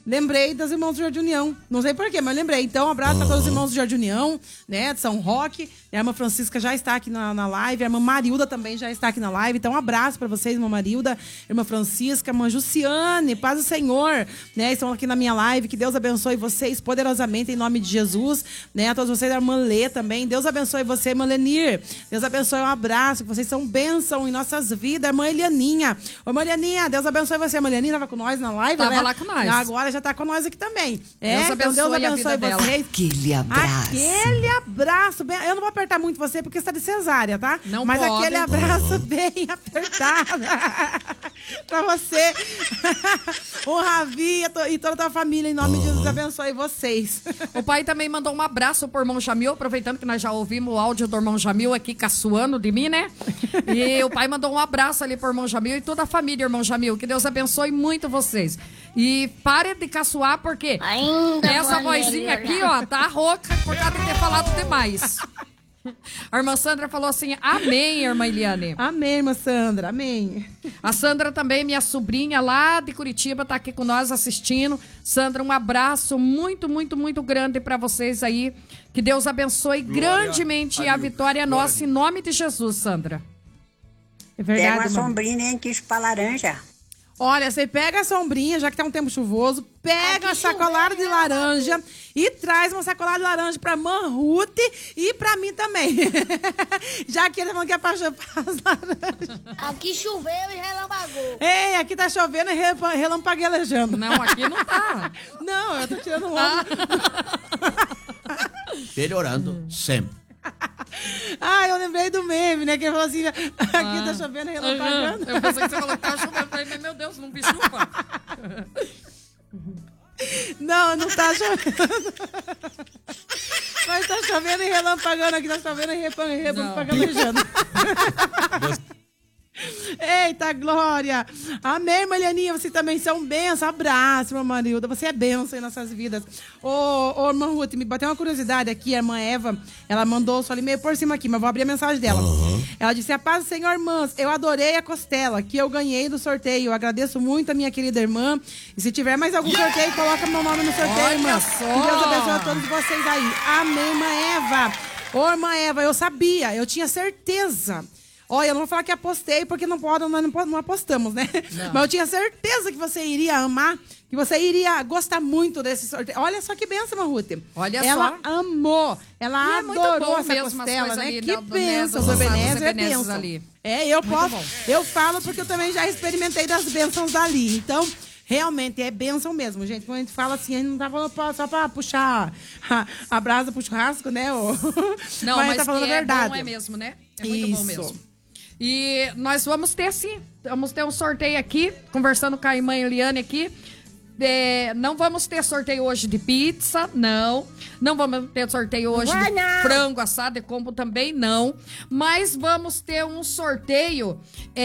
lembrei dos irmãos do Jardim União. Não sei porquê, mas lembrei. Então, um abraço para todos os irmãos do Jardim União, né? De São Roque. A irmã Francisca já está aqui na live. A irmã Marilda também já está aqui na live. Então, um abraço para vocês, irmã Marilda, irmã Francisca, irmã Jussiane, paz do Senhor, né? Estão aqui na minha live. Que Deus abençoe vocês poderosamente em nome de Jesus, né? A todos vocês, a irmã Lê também. Deus abençoe você, irmã Lenir. Deus abençoe, um abraço. Que vocês são bênção em nossas vidas. Irmã Elianinha. Ô, irmã Elianinha, Deus abençoe você. A irmã Elianinha estava com nós na live, Tava né? lá com nós. Agora já está com nós aqui também. Deus abençoe a vida dela. vocês. Aquele abraço. Aquele abraço. Eu não vou apertar muito você porque você está de cesárea, tá? Não Mas pode. aquele abraço bem apertado pra você. O Ravi e toda a tua família, em nome de Jesus, abençoe vocês. O pai também mandou um abraço pro irmão Jamil, aproveitando que nós já ouvimos o áudio do irmão Jamil aqui caçoando de mim, né? E o pai mandou um abraço ali pro irmão Jamil e toda a família, irmão Jamil. Que Deus abençoe muito vocês. E pare de caçoar, porque essa vozinha aqui, ó, tá rouca por causa de ter falado demais. A irmã Sandra falou assim, amém, irmã Eliane. Amém, irmã Sandra, amém. A Sandra também, minha sobrinha lá de Curitiba, tá aqui com nós assistindo. Sandra, um abraço muito, muito, muito grande para vocês aí. Que Deus abençoe grandemente a vitória é nossa, em nome de Jesus, Sandra. É verdade, Pega uma irmã. sombrinha nem quis pra laranja. Olha, você pega a sombrinha, já que tá um tempo chuvoso, pega uma sacolada de laranja e traz uma sacolada de laranja pra irmã Ruth e pra mim também. Já que ele falou que é pra chupar as laranjas. Aqui choveu e relampagou. Ei, aqui tá chovendo e relampaguejando. Não, aqui não tá. Não, eu tô tirando onda. Melhorando sempre. Ah, eu lembrei do meme, né? Que ele falou assim, aqui tá chovendo e relampagando. Eu pensei que você falou que tá chovendo. Eu falei, mas meu Deus, não me chupa. Não, não tá chovendo. Mas tá chovendo e relampagando aqui, tá chovendo e relampagando. Eita, Glória! Amém, Marianinha, vocês também são bênção. Abraço, irmã Marilda, você é bênção em nossas vidas. Ô, irmã Ruth, me bateu uma curiosidade aqui, a irmã Eva, ela mandou só ali meio por cima aqui, mas vou abrir a mensagem dela. Ela disse, a paz do Senhor, irmãs, eu adorei a costela que eu ganhei do sorteio. Eu agradeço muito a minha querida irmã. E se tiver mais algum sorteio, coloca meu nome no sorteio, Olha irmã. só. Que Deus abençoe a todos vocês aí. Amém, irmã Eva. Ô, irmã Eva, eu sabia, eu tinha certeza. Olha, eu não vou falar que apostei, porque nós não apostamos, né? Não. Mas eu tinha certeza que você iria amar, que você iria gostar muito desse sorteio. Olha só que benção, Ruth. Olha ela só. amou, ela bom adorou essa mesmo as costela, coisas né? ali, Que do benção, Ebenezer, do Ebenezer é Ebenezer benção. ali. É, eu Muito posso, bom. eu falo porque eu também já experimentei das bênçãos dali. Então, realmente é bênção mesmo, gente. Quando a gente fala assim, a gente não tá falando só pra puxar a brasa pro churrasco, né? Não, mas a gente mas tá falando a que é verdade. bom, é mesmo, né? É muito bom Isso. mesmo. E nós vamos ter, sim, vamos ter um sorteio aqui, conversando com a irmã Eliane aqui. Não vamos ter sorteio hoje de pizza, não. Não vamos ter sorteio hoje de frango assado e combo também, não. Mas vamos ter um sorteio.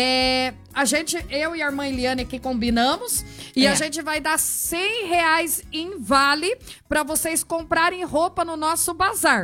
Eu e a irmã Eliane aqui combinamos. E a gente vai dar R$100 em vale para vocês comprarem roupa no nosso bazar.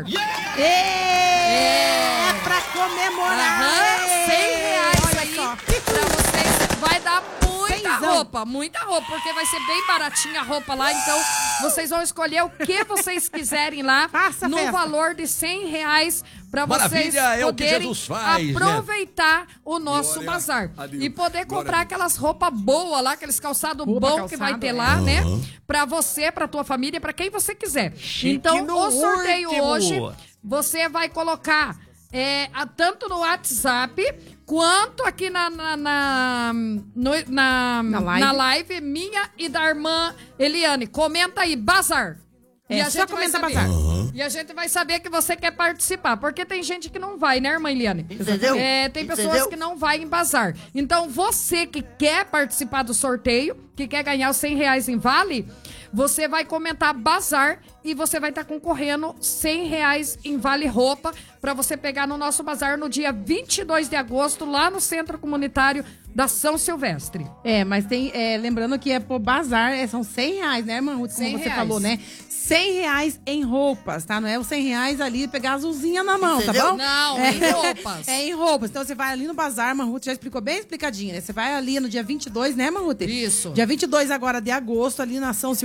É pra comemorar. R$100 aí só. pra vocês. Vai dar muita roupa, porque vai ser bem baratinha a roupa lá. Então, vocês vão escolher o que vocês quiserem lá. Faça no festa. valor de R$100 pra vocês Maravilha, é o que poderem Jesus faz, né? aproveitar o nosso bazar. E poder comprar aquelas roupas boas lá, aqueles calçados bons que vai ter lá, né? Pra você, pra tua família, pra quem você quiser. Então, no o sorteio último. hoje, você vai colocar tanto no WhatsApp quanto aqui na live minha e da irmã Eliane. Comenta aí, bazar. E a só gente vai comenta saber. bazar. E a gente vai saber que você quer participar. Porque tem gente que não vai, né, irmã Eliane? Entendeu? Tem pessoas Entendeu? que não vai em bazar. Então, você que quer participar do sorteio, que quer ganhar os R$100 em vale, você vai comentar bazar e você vai estar concorrendo R$100 em vale roupa para você pegar no nosso bazar no dia 22 de agosto, lá no Centro Comunitário da São Silvestre. Mas tem, lembrando que por bazar, são R$100, né, irmã Ruth? Como você R$100. falou, né? R$100 em roupas, tá? Não é os R$100 ali pegar azulzinha na mão, Entendeu? tá bom? Não, em roupas. É em roupas. Então você vai ali no bazar, irmã Ruth já explicou bem explicadinho, né? Você vai ali no dia 22, né, irmã Ruth? Isso. Dia 22 agora de agosto, ali na São